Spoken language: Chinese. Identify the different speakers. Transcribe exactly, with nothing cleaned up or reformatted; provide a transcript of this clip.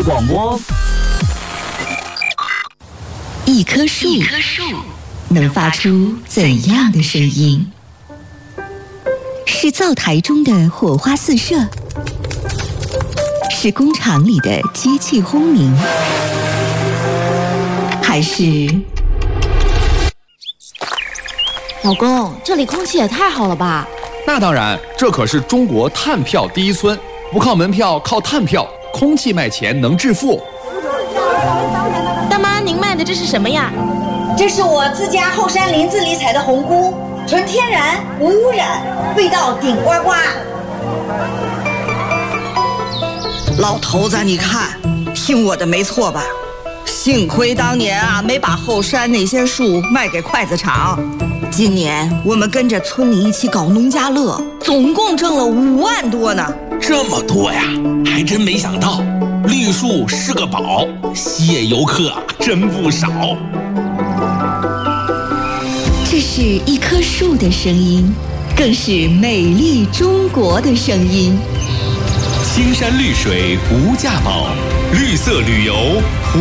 Speaker 1: 广播。
Speaker 2: 一棵树能发出怎样的声音？是灶台中的火花四射，是工厂里的机器轰鸣，还是……
Speaker 3: 老公，这里空气也太好了吧？
Speaker 4: 那当然，这可是中国碳票第一村，不靠门票，靠碳票，空气卖钱能致富。
Speaker 3: 大妈，您卖的这是什么呀？
Speaker 5: 这是我自家后山林子里采的红菇，纯天然，无污染，味道顶呱呱。
Speaker 6: 老头子，你看，听我的没错吧？幸亏当年啊，没把后山那些树卖给筷子厂。今年我们跟着村里一起搞农家乐，总共挣了五万多呢。
Speaker 7: 这么多呀，还真没想到，绿树是个宝，吸引游客真不少。
Speaker 2: 这是一棵树的声音，更是美丽中国的声音。
Speaker 8: 青山绿水无价宝，绿色旅游